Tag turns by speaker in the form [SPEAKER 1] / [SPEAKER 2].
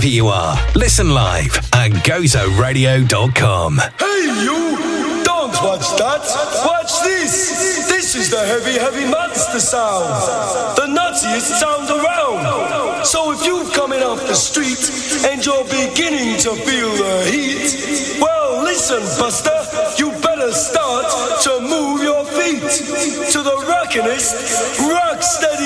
[SPEAKER 1] wherever you are. Listen live at gozoradio.com.
[SPEAKER 2] Hey you! Don't watch that! Watch this! This is the heavy, heavy monster sound! The nuttiest sound around! So if you're coming off the street and you're beginning to feel the heat, well listen, Buster, you better start to move your feet to the rockinest, rock steady